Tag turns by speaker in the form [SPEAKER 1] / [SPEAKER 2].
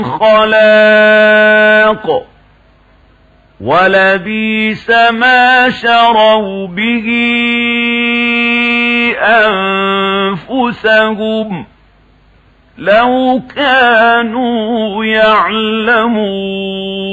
[SPEAKER 1] خلاق ولبئس ما شروا به أنفسهم لو كانوا يعلمون.